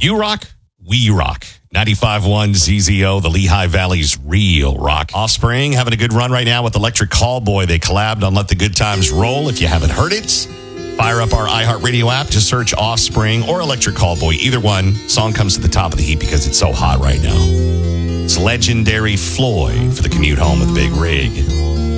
You rock, we rock. 95.1 ZZO, the Lehigh Valley's real rock. Offspring having a good run right now with Electric Callboy. They collabed on Let the Good Times Roll. If you haven't heard it, fire up our iHeartRadio app to search Offspring or Electric Callboy. Either one, song comes to the top of the heap because it's so hot right now. It's legendary Floyd for the commute home with Big Rig.